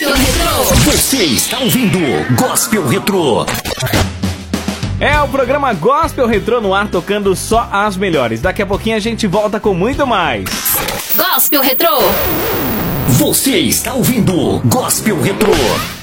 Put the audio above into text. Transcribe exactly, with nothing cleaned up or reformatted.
Gospel Retrô. Você está ouvindo Gospel Retrô. É o programa Gospel Retrô no ar, tocando só as melhores. Daqui a pouquinho a gente volta com muito mais. Gospel Retrô. Você está ouvindo Gospel Retrô.